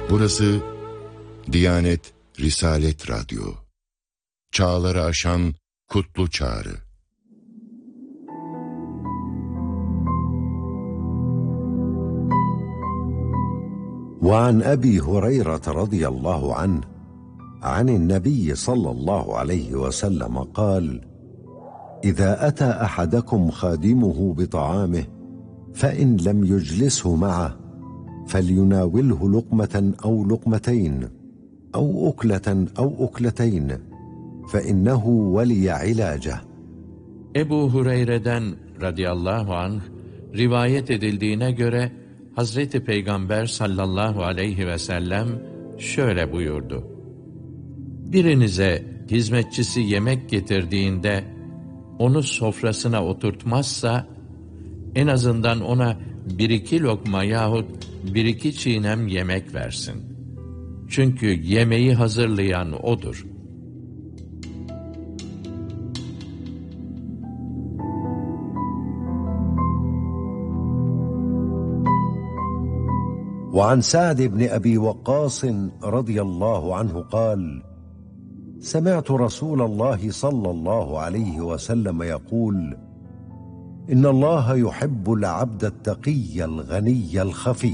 Burası Diyanet Risalet Radyo. Çağları aşan kutlu çağrı. وعن أبي هريرة رضي الله عنه عن النبي صلى الله عليه وسلم قال: إذا أتى أحدكم خادمه بطعامه فإن لم يجلسه معه فليناوله لقمة أو لقمتين أو أكلة أو أكلتين فإنه ولي علاجه. Ebu Hureyre'den radıyallahu anh rivayet edildiğine göre Hazreti Peygamber sallallahu aleyhi ve sellem şöyle buyurdu: Birinize hizmetçisi yemek getirdiğinde onu sofrasına oturtmazsa en azından ona 1-2 lokma yahut 1-2 çiğnem yemek versin. Çünkü yemeği hazırlayan odur. وعن سعد بن أبي وقاص رضي الله عنه قال: سمعت رسول الله صلى الله عليه وسلم يقول: إن الله يحب العبد التقي الغني الخفي.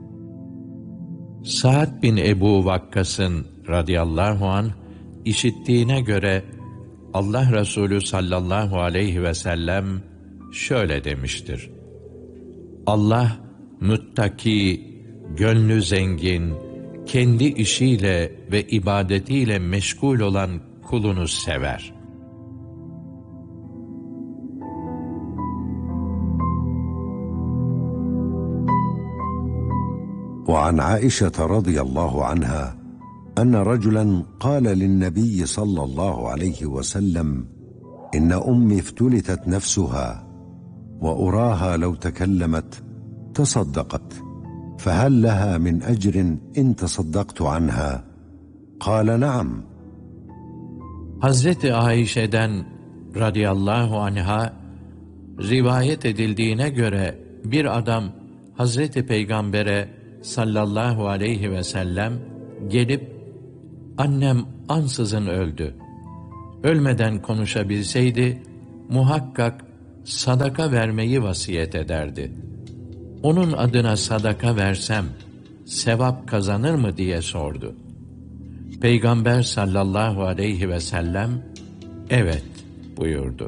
Sa'd bin Ebu Vakkas'ın radıyallahu anh işittiğine göre Allah Resulü sallallahu aleyhi ve sellem şöyle demiştir: Allah müttaki, gönlü zengin, kendi işiyle ve ibadetiyle meşgul olan kulunu sever. وعن عائشة رضي الله عنها أن رجلا قال للنبي صلى الله عليه وسلم: إن أمي افتلتت نفسها وأراها لو تكلمت تصدقت فهل لها من أجر إن تصدقت عنها؟ قال: نعم. Hazreti Ayşe'den radıyallahu anha rivayet edildiğine göre bir adam Hazreti Peygamber'e sallallahu aleyhi ve sellem gelip annem ansızın öldü. Ölmeden konuşabilseydi muhakkak sadaka vermeyi vasiyet ederdi. Onun adına sadaka versem sevap kazanır mı diye sordu. Peygamber sallallahu aleyhi ve sellem evet buyurdu.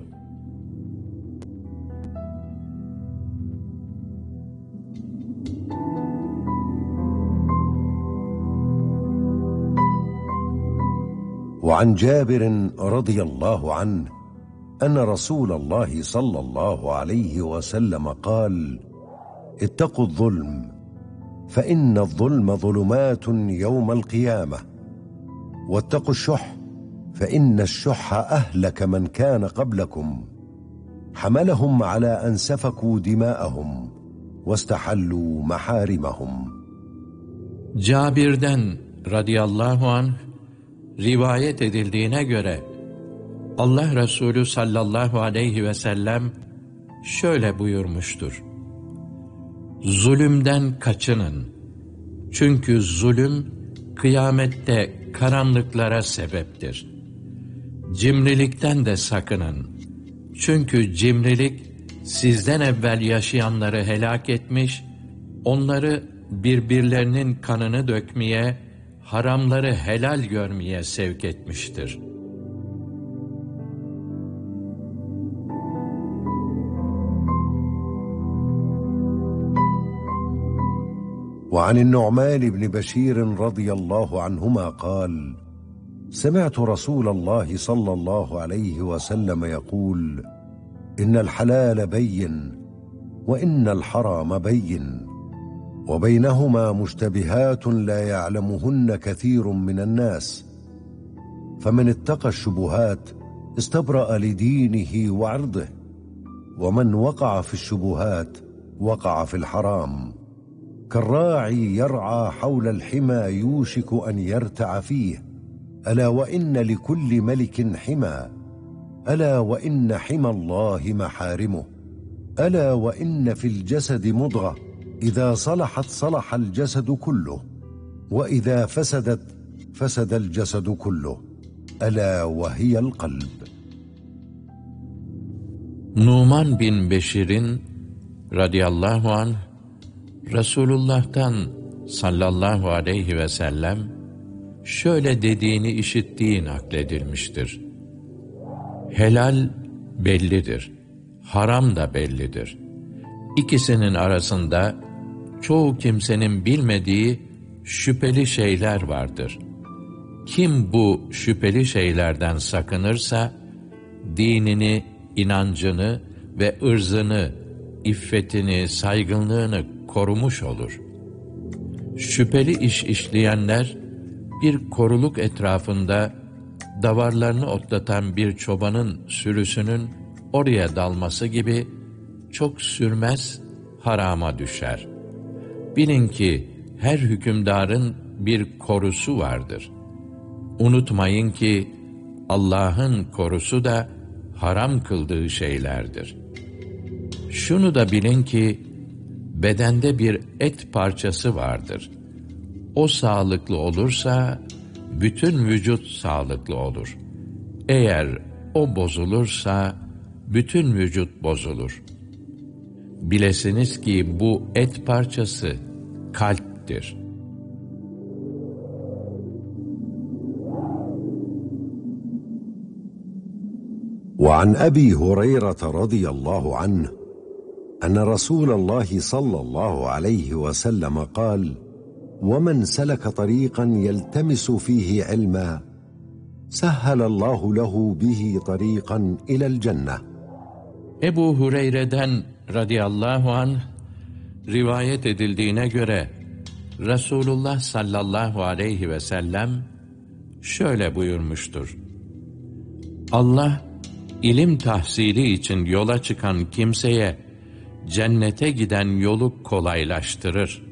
وعن جابر رضي الله عنه أن رسول الله صلى الله عليه وسلم قال: اتقوا الظلم فإن الظلم ظلمات يوم القيامة، واتقوا الشح فإن الشح أهلك من كان قبلكم، حملهم على أن سفكوا دماءهم واستحلوا محارمهم. Cabir'den radıyallahu anh rivayet edildiğine göre Allah Resulü sallallahu aleyhi ve sellem şöyle buyurmuştur: Zulümden kaçının. Çünkü zulüm kıyamette karanlıklara sebeptir. Cimrilikten de sakının. Çünkü cimrilik sizden evvel yaşayanları helak etmiş, onları birbirlerinin kanını dökmeye, haramları helal görmeye sevk etmiştir. وعن النعمان بن بشير رضي الله عنهما قال: سمعت رسول الله صلى الله عليه وسلم يقول: إن الحلال بين وإن الحرام بين وبينهما مشتبهات لا يعلمهن كثير من الناس، فمن اتقى الشبهات استبرأ لدينه وعرضه، ومن وقع في الشبهات وقع في الحرام. كالراعي يرعى حول الحمى يوشك أن يرتع فيه، ألا وإن لكل ملك حمى، ألا وإن حمى الله محارمه، ألا وإن في الجسد مضغة إذا صلحت صلح الجسد كله، وإذا فسدت فسد الجسد كله ألا وهي القلب. Numan bin Beşir'in radıyallahu anh, Resulullah'tan sallallahu aleyhi ve sellem şöyle dediğini işittiği nakledilmiştir. Helal bellidir, haram da bellidir. İkisinin arasında çoğu kimsenin bilmediği şüpheli şeyler vardır. Kim bu şüpheli şeylerden sakınırsa, dinini, inancını ve ırzını, iffetini, saygınlığını korumuş olur. Şüpheli iş işleyenler, bir koruluk etrafında davarlarını otlatan bir çobanın sürüsünün oraya dalması gibi çok sürmez, harama düşer. Bilin ki her hükümdarın bir korusu vardır. Unutmayın ki Allah'ın korusu da haram kıldığı şeylerdir. Şunu da bilin ki bedende bir et parçası vardır. O sağlıklı olursa bütün vücut sağlıklı olur. Eğer o bozulursa bütün vücut bozulur. Bilesiniz ki bu et parçası kalptir. وعن أبي هريرة رضي الله عنه أن رسول الله صلى الله عليه وسلم قال: ومن سلك طريقا يلتمس فيه علما سهل الله له به طريقا إلى الجنة. Ebu Hureyre'den radıyallahu anh rivayet edildiğine göre Resulullah sallallahu aleyhi ve sellem şöyle buyurmuştur. Allah ilim tahsili için yola çıkan kimseye cennete giden yolu kolaylaştırır.